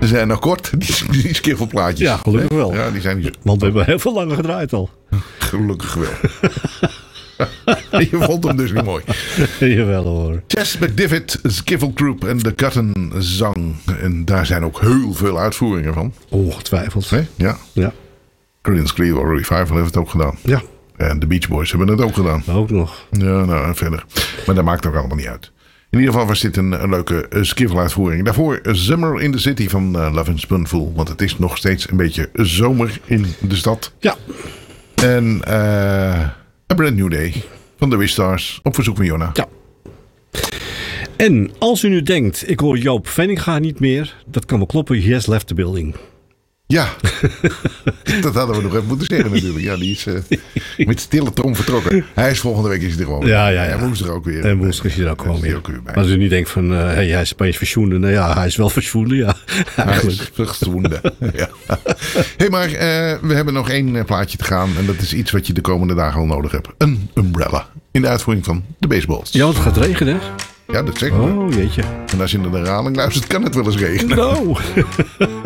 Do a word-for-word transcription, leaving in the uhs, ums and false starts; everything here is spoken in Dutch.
Ze zijn nog kort, die, die skiffelplaatjes. Ja, gelukkig wel. Ja, die zijn niet zo... Want we hebben heel veel langer gedraaid al. Gelukkig wel. Je vond hem dus niet mooi. Jawel hoor. Chess McDivitt, Skiffle Group en de Cotton Zang. En daar zijn ook heel veel uitvoeringen van. Ongetwijfeld. Nee? Ja. Ja. Creedence Clearwater Revival heeft het ook gedaan. Ja. En de Beach Boys hebben het ook gedaan. Ook nog. Ja, nou en verder. Maar dat maakt ook allemaal niet uit. In ieder geval was dit een, een leuke uh, skiffle-uitvoering. Daarvoor Summer in the City van uh, Love and Spoonful. Want het is nog steeds een beetje zomer in de stad. Ja. En uh, A Brand New Day van de Wistars op verzoek van Jonna. Ja. En als u nu denkt, ik hoor Joop Venninga niet meer. Dat kan wel kloppen, he has left the building. Ja, dat hadden we nog even moeten zeggen natuurlijk. Ja, die is uh, met stille trom vertrokken. Hij is volgende week is hij er gewoon. Ja, ja, ja. En woensdag ook weer. En woensdag is hij er ook gewoon weer. Ook weer bij. Als u niet denkt van, uh, hey, hij is opeens verschoende. Nou ja, hij is wel verschoende, ja. Hij is verschoende. Ja. Hey, maar uh, we hebben nog één plaatje te gaan. En dat is iets wat je de komende dagen al nodig hebt. Een umbrella. In de uitvoering van de Baseballs. Ja, want het gaat regenen. Ja, dat zeg ik. Oh, jeetje. En als je naar de herhaling luistert, kan het wel eens regenen. No.